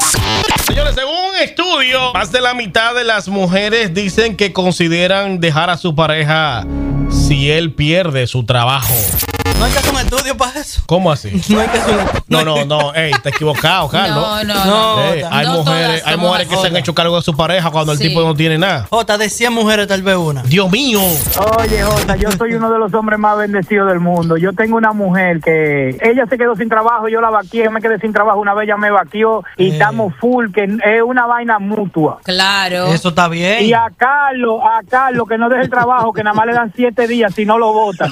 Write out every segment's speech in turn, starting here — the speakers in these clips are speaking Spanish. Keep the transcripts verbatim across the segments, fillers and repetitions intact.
Señores, según un estudio, más de la mitad de las mujeres dicen que consideran dejar a su pareja si él pierde su trabajo. No hay que hacer un estudio para eso. ¿Cómo así? No hay que hacer un estudio. No, no, no, ey, te equivocado, Carlos. No, no, no. Ey, hay No mujeres, todas hay somos mujeres que se han Jota. hecho cargo de su pareja cuando el Sí. tipo no tiene nada. Jota, de cien mujeres tal vez una. Dios mío. Oye, Jota, yo soy uno de los hombres más bendecidos del mundo. Yo tengo una mujer que ella se quedó sin trabajo, yo la vaqué, yo me quedé sin trabajo, una vez ella me vaqueó y Eh. estamos full, que es una vaina mutua. Claro. Eso está bien. Y a Carlos, a Carlos, que no deje el trabajo, que nada más le dan siete días si no lo votan.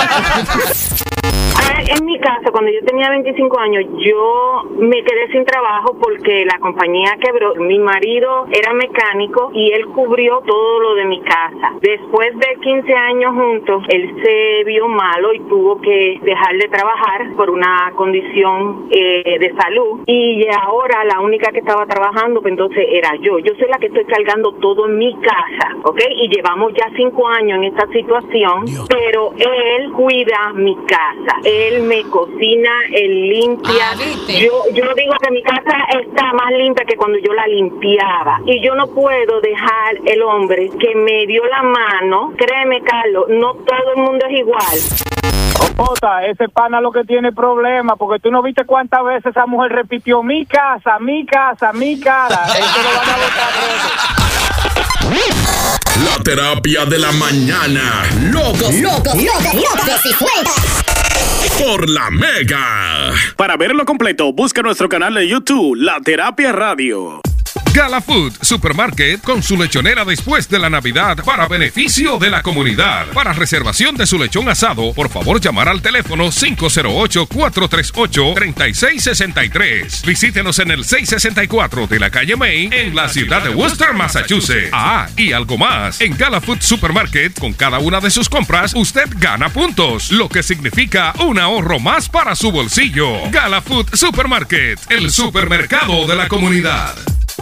Ah, en mi caso, cuando yo tenía veinticinco años, yo me quedé sin trabajo porque la compañía quebró. Mi marido era mecánico y él cubrió todo lo de mi casa. Después de quince años juntos, él se vio malo y tuvo que dejar de trabajar por una condición eh, de salud. Y ahora la única que estaba trabajando, pues entonces era yo. Yo soy la que estoy cargando todo en mi casa, ¿ok? Y llevamos ya cinco años en esta situación, Dios. pero él cuida mi casa. Él me cocina, él limpia. Ah, ¿viste? Yo, yo digo que mi casa está más limpia que cuando yo la limpiaba. Y yo no puedo dejar el hombre que me dio la mano. Créeme, Carlos, no todo el mundo es igual. Jota, ese pana lo que tiene problemas, porque tú no viste cuántas veces esa mujer repitió mi casa, mi casa, mi casa. Eso lo van a votar. La terapia de la mañana. Locos, Locos, locos, locos y sueltas. por la Mega. Para verlo completo, busca nuestro canal de YouTube, La Terapia Radio. Gala Food Supermarket con su lechonera después de la Navidad para beneficio de la comunidad. Para reservación de su lechón asado, por favor llamar al teléfono cinco cero ocho, cuatro tres ocho, tres seis seis tres. Visítenos en el seiscientos sesenta y cuatro de la calle Main en la ciudad de Worcester, Massachusetts. Ah, y algo más. En Gala Food Supermarket, con cada una de sus compras, usted gana puntos, lo que significa un ahorro más para su bolsillo. Gala Food Supermarket, el supermercado de la comunidad.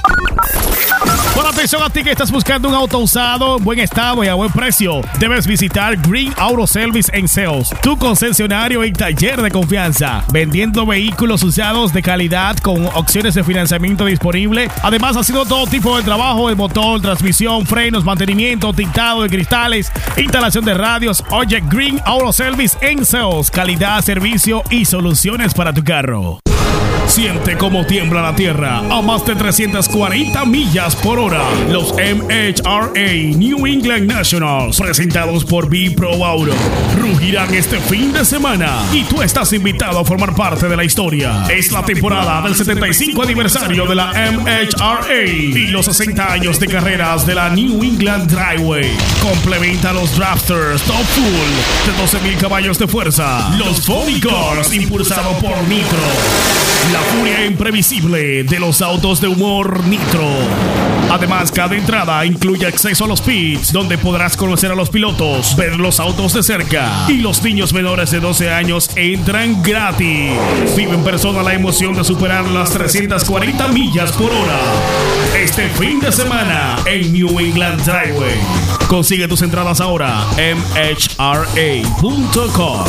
Bueno, atención a ti que estás buscando un auto usado en buen estado y a buen precio. Debes visitar Green Auto Service en Sales, tu concesionario y taller de confianza, vendiendo vehículos usados de calidad con opciones de financiamiento disponible. Además, haciendo todo tipo de trabajo de motor, transmisión, frenos, mantenimiento, tintado de cristales, instalación de radios. Oye, Green Auto Service en Sales, calidad, servicio y soluciones para tu carro. Siente cómo tiembla la tierra a más de trescientas cuarenta millas por hora. Los M H R A New England Nationals, presentados por B-Pro Auto, rugirán este fin de semana y tú estás invitado a formar parte de la historia. Es la temporada del setenta y cinco aniversario de la M H R A y los sesenta años de carreras de la New England Driveway. Complementa los Drafters Top Full de doce mil caballos de fuerza. Los Funny Cars, impulsado por Nitro. La furia imprevisible de los autos de humor Nitro. Además, cada entrada incluye acceso a los pits, donde podrás conocer a los pilotos, ver los autos de cerca, y los niños menores de doce años entran gratis. Vive en persona la emoción de superar las trescientas cuarenta millas por hora este fin de semana en New England Driveway. Consigue tus entradas ahora en M H R A punto com.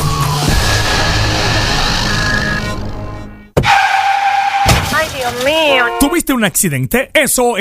Ay, Dios mío. ¿Tuviste un accidente? Eso